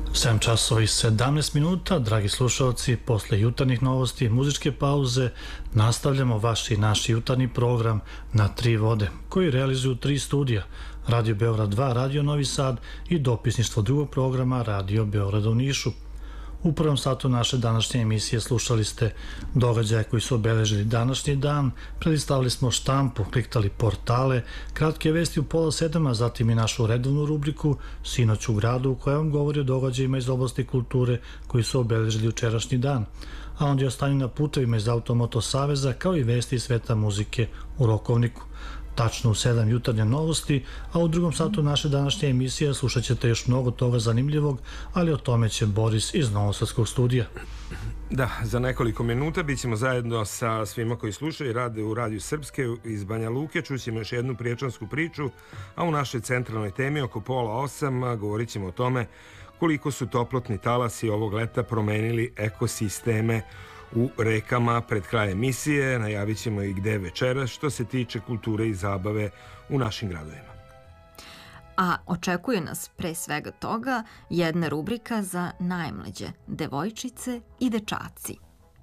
7 časova i 17 minuta, dragi slušalci, posle jutarnjih novosti i muzičke pauze nastavljamo vaš i naš jutarnji program Na tri vode, koji realizuju 3 studija, Radio Beograd 2, Radio Novi Sad i dopisništvo drugog programa Radio Beograda u Nišu. U prvom satu naše današnje emisije slušali ste događaje koji su obeležili današnji dan, prelistavili smo štampu, kliktali portale, kratke vesti u 6:30, a zatim i našu redovnu rubriku Sinoć u gradu, koja vam govori o događajima iz oblasti kulture koji su obeležili jučerašnji dan, a onda je o stanju na putevima iz Automoto Saveza, kao i vesti iz sveta muzike u Rokovniku. Tačno u 7 jutarnje novosti, a u drugom satu naše današnje emisije slušat ćete još mnogo toga zanimljivog, ali o tome će Boris iz Novosadskog studija. Da, za nekoliko minuta bit ćemo zajedno sa svima koji slušaju i rade u Radiju Srpske iz Banja Luke. Čućemo još jednu priječansku priču, a u našoj centralnoj temi oko 7:30 govorit ćemo o tome koliko su toplotni talasi ovog leta promenili ekosisteme u rekama. Pred kraj emisije najavit ćemo i gde večeras što se tiče kulture i zabave u našim gradovima. A očekuje nas pre svega toga jedna rubrika za najmlađe, devojčice i dečaci.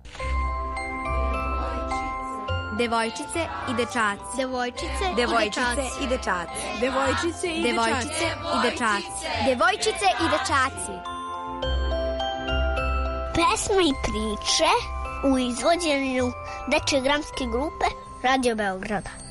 Devojčice i dečaci. Devojčice i dečaci. Devojčice i dečaci. Devojčice i dečaci. Pesme i priče u izvođenju dečje dramske grupe Radio Beograda.